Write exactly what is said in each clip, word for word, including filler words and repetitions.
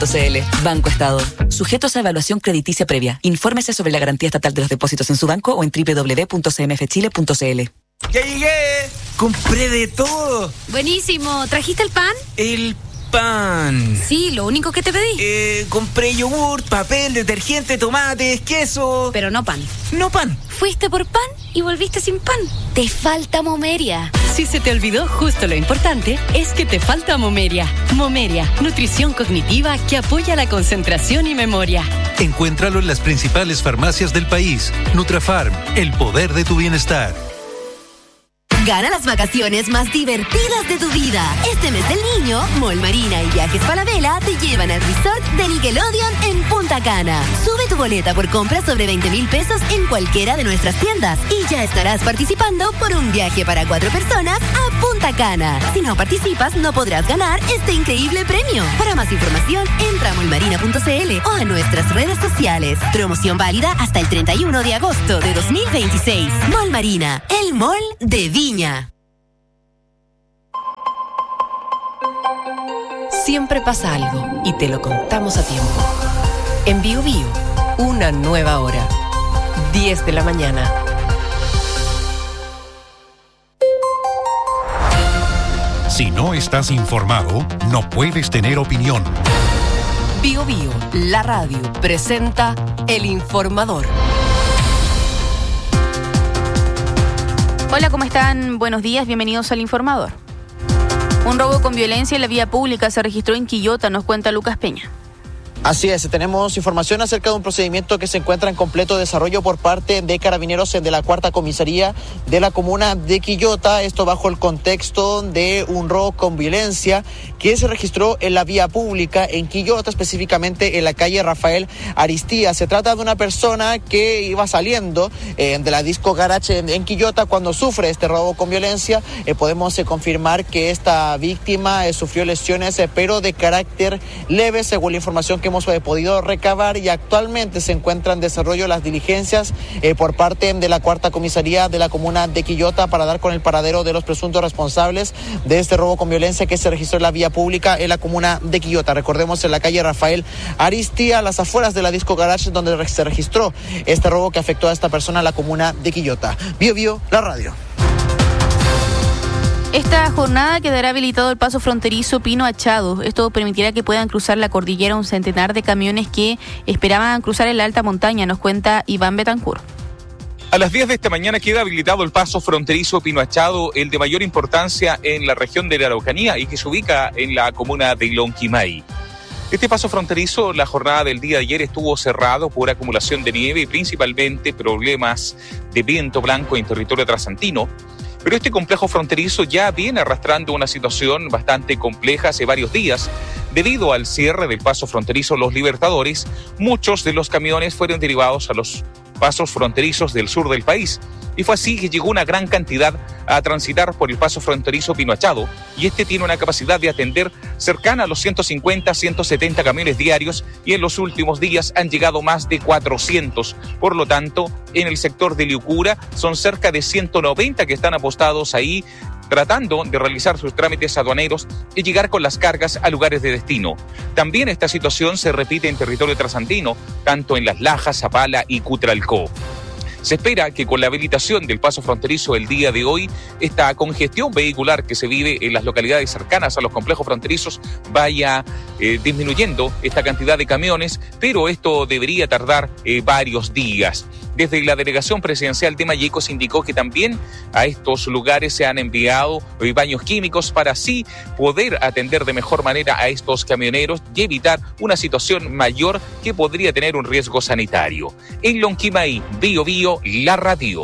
C L. Banco Estado. Sujetos a evaluación crediticia previa. Infórmese sobre la garantía estatal de los depósitos en su banco o en doble u doble u doble u punto c m f chile punto c l. ¡Ya llegué! ¡Compré de todo! Buenísimo. ¿Trajiste el pan? El pan. Sí, lo único que te pedí. Eh, compré yogur, papel, detergente, tomates, queso. Pero no pan. No pan. Fuiste por pan y volviste sin pan. Te falta Momeria. Si se te olvidó justo lo importante, es que te falta Momeria. Momeria, nutrición cognitiva que apoya la concentración y memoria. Encuéntralo en las principales farmacias del país. Nutrafarm, el poder de tu bienestar. Gana las vacaciones más divertidas de tu vida. Este mes del niño, Mall Marina y Viajes Falabella te llevan al resort de Nickelodeon en Punta Cana. Sube tu boleta por compras sobre veinte mil pesos en cualquiera de nuestras tiendas y ya estarás participando por un viaje para cuatro personas a Punta Cana. Si no participas, no podrás ganar este increíble premio. Para más información, entra a mall marina punto c l o a nuestras redes sociales. Promoción válida hasta el treinta y uno de agosto de dos mil veintiséis. Mall Marina, el mall de Viña. Siempre pasa algo y te lo contamos a tiempo. En Bio Bio, una nueva hora. diez de la mañana. Si no estás informado, no puedes tener opinión. Bio Bio, la radio, presenta El Informador. Hola, ¿cómo están? Buenos días, bienvenidos al Informador. Un robo con violencia en la vía pública se registró en Quillota, nos cuenta Lucas Peña. Así es, tenemos información acerca de un procedimiento que se encuentra en completo desarrollo por parte de Carabineros de la Cuarta Comisaría de la comuna de Quillota, esto bajo el contexto de un robo con violencia que se registró en la vía pública en Quillota, específicamente en la calle Rafael Aristía. Se trata de una persona que iba saliendo eh, de la disco Garage en, en Quillota cuando sufre este robo con violencia. Eh, podemos eh, confirmar que esta víctima eh, sufrió lesiones, eh, pero de carácter leve, según la información que hemos eh, podido recabar, y actualmente se encuentran en desarrollo las diligencias eh, por parte de la Cuarta Comisaría de la comuna de Quillota para dar con el paradero de los presuntos responsables de este robo con violencia que se registró en la vía pública en la comuna de Quillota. Recordemos, en la calle Rafael Aristía, a las afueras de la disco Garage, donde se registró este robo que afectó a esta persona en la comuna de Quillota. Bio Bio, la radio. Esta jornada quedará habilitado el paso fronterizo Pino Achado. Esto permitirá que puedan cruzar la cordillera un centenar de camiones que esperaban cruzar en la alta montaña, nos cuenta Iván Betancourt. A las diez de esta mañana queda habilitado el paso fronterizo Pino Achado, el de mayor importancia en la región de la Araucanía y que se ubica en la comuna de Lonquimay. Este paso fronterizo, la jornada del día de ayer estuvo cerrado por acumulación de nieve y principalmente problemas de viento blanco en territorio trasandino. Pero este complejo fronterizo ya viene arrastrando una situación bastante compleja hace varios días. Debido al cierre del paso fronterizo Los Libertadores, muchos de los camiones fueron derivados a los pasos fronterizos del sur del país. Y fue así que llegó una gran cantidad a transitar por el paso fronterizo Pino Achado, y este tiene una capacidad de atender cercana a los ciento cincuenta, ciento setenta camiones diarios, y en los últimos días han llegado más de cuatrocientos. Por lo tanto, en el sector de Liucura son cerca de ciento noventa que están apostados ahí, tratando de realizar sus trámites aduaneros y llegar con las cargas a lugares de destino. También esta situación se repite en territorio trasandino, tanto en Las Lajas, Zapala y Cutralcó. Se espera que con la habilitación del paso fronterizo el día de hoy, esta congestión vehicular que se vive en las localidades cercanas a los complejos fronterizos vaya eh, disminuyendo esta cantidad de camiones, pero esto debería tardar eh, varios días. Desde la delegación presidencial de Malleco se indicó que también a estos lugares se han enviado eh, baños químicos para así poder atender de mejor manera a estos camioneros y evitar una situación mayor que podría tener un riesgo sanitario. En Lonquimay, Bio Bio, la radio.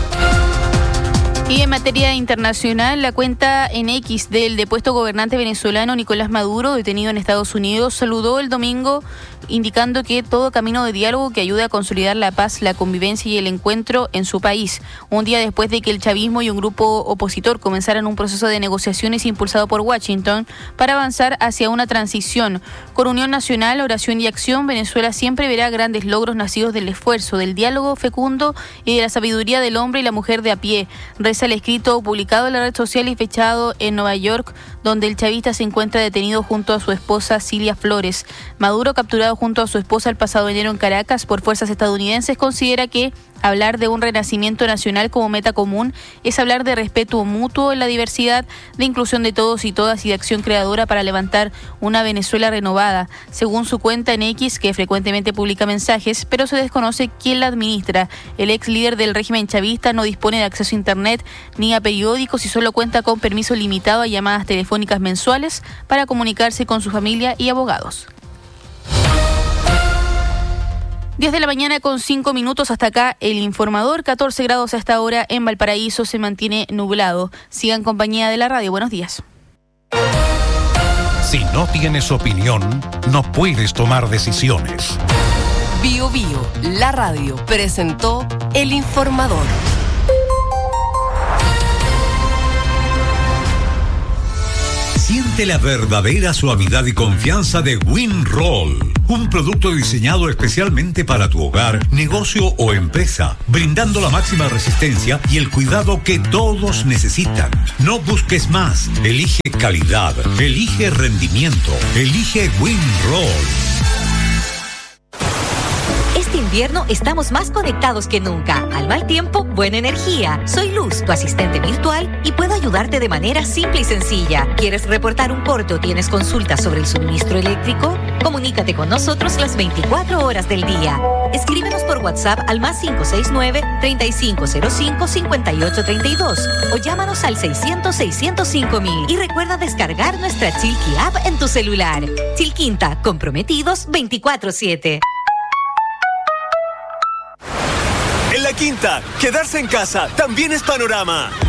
Y en materia internacional, la cuenta en X del depuesto gobernante venezolano Nicolás Maduro, detenido en Estados Unidos, saludó el domingo indicando que todo camino de diálogo que ayude a consolidar la paz, la convivencia y el encuentro en su país. Un día después de que el chavismo y un grupo opositor comenzaran un proceso de negociaciones impulsado por Washington para avanzar hacia una transición. Con unión nacional, oración y acción, Venezuela siempre verá grandes logros nacidos del esfuerzo, del diálogo fecundo y de la sabiduría del hombre y la mujer de a pie. expresa el escrito publicado en la red social y fechado en Nueva York, donde el chavista se encuentra detenido junto a su esposa Cilia Flores. Maduro, capturado junto a su esposa el pasado enero en Caracas por fuerzas estadounidenses, considera que hablar de un renacimiento nacional como meta común es hablar de respeto mutuo en la diversidad, de inclusión de todos y todas y de acción creadora para levantar una Venezuela renovada. Según su cuenta en X, que frecuentemente publica mensajes, pero se desconoce quién la administra. El ex líder del régimen chavista no dispone de acceso a internet ni a periódicos y solo cuenta con permiso limitado a llamadas telefónicas mensuales para comunicarse con su familia y abogados. diez de la mañana con cinco minutos, hasta acá el informador. catorce grados a esta hora en Valparaíso, se mantiene nublado. Sigan en compañía de la radio. Buenos días. Si no tienes opinión, no puedes tomar decisiones. Bio Bio, la radio, presentó el informador. Siente la verdadera suavidad y confianza de WinRoll, un producto diseñado especialmente para tu hogar, negocio o empresa, brindando la máxima resistencia y el cuidado que todos necesitan. No busques más, elige calidad, elige rendimiento, elige WinRoll. Este invierno estamos más conectados que nunca. Al mal tiempo, buena energía. Soy Luz, tu asistente virtual, y puedo ayudarte de manera simple y sencilla. ¿Quieres reportar un corte o tienes consultas sobre el suministro eléctrico? Comunícate con nosotros las veinticuatro horas del día. Escríbenos por WhatsApp al más cinco seis nueve, treinta y cinco cero cinco, cincuenta y ocho treinta y dos o llámanos al seiscientos, seiscientos cinco mil y recuerda descargar nuestra Chilqui app en tu celular. Chilquinta, comprometidos veinticuatro siete. En La Quinta, quedarse en casa también es panorama.